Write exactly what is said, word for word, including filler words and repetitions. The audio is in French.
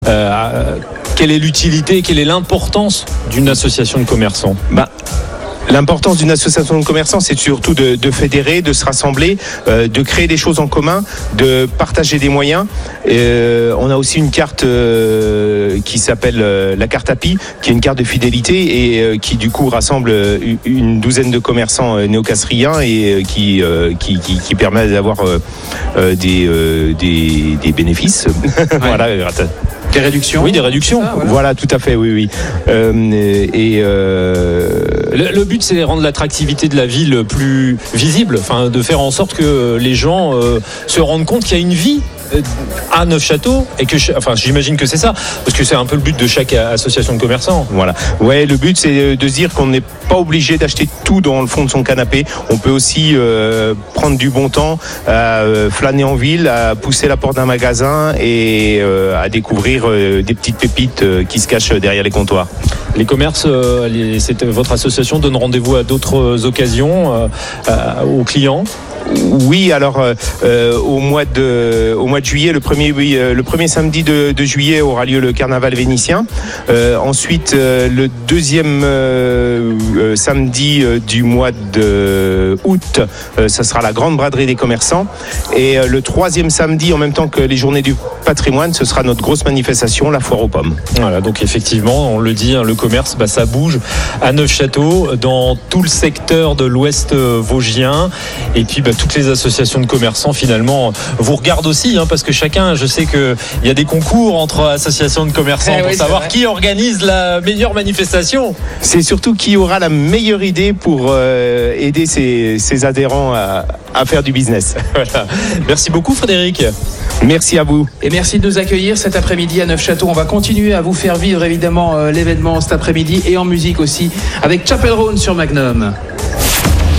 Euh, quelle est l'utilité, quelle est l'importance d'une association de commerçants ? Bah. L'importance d'une association de commerçants, c'est surtout de, de fédérer, de se rassembler, euh, de créer des choses en commun, de partager des moyens. Euh, on a aussi une carte euh, qui s'appelle euh, la carte A P I, qui est une carte de fidélité et euh, qui du coup rassemble une douzaine de commerçants euh, néo-castriens et euh, qui, euh, qui, qui, qui permet d'avoir euh, euh, des, euh, des, des bénéfices. Ouais. Voilà. Des réductions. Oui, des réductions. Ça, voilà. voilà, tout à fait, oui, oui. Euh, et euh... le, le but, c'est de rendre l'attractivité de la ville plus visible, enfin, de faire en sorte que les gens euh, se rendent compte qu'il y a une vie à Neufchâteau et que, enfin, j'imagine que c'est ça, parce que c'est un peu le but de chaque association de commerçants. Voilà. Ouais, le but c'est de se dire qu'on n'est pas obligé d'acheter tout dans le fond de son canapé. On peut aussi euh, prendre du bon temps, à euh, flâner en ville, à pousser la porte d'un magasin et euh, à découvrir euh, des petites pépites euh, qui se cachent derrière les comptoirs. Les commerces, euh, les, c'est, votre association donne rendez-vous à d'autres occasions euh, euh, aux clients. Oui, alors euh, au mois de au mois de juillet, le premier euh, le premier samedi de, de juillet aura lieu le carnaval vénitien. Euh, ensuite, euh, le deuxième euh, euh, samedi euh, du mois de août, euh, ça sera la grande braderie des commerçants. Et euh, le troisième samedi, en même temps que les journées du patrimoine, ce sera notre grosse manifestation, la foire aux pommes. Voilà, donc effectivement, on le dit, hein, le commerce, bah, ça bouge à Neufchâteau, dans tout le secteur de l'Ouest vosgien, et puis bah, toutes les associations de commerçants finalement vous regardent aussi, hein, parce que chacun, je sais qu'il y a des concours entre associations de commerçants eh pour oui, savoir qui organise la meilleure manifestation. C'est surtout qui aura la meilleure idée pour euh, aider ses, ses adhérents à, à faire du business. Voilà. Merci beaucoup Frédéric. Merci à vous. Et merci de nous accueillir cet après-midi à Neufchâteau. On va continuer à vous faire vivre évidemment euh, l'événement cet après-midi et en musique aussi avec Chapel Roan sur Magnum.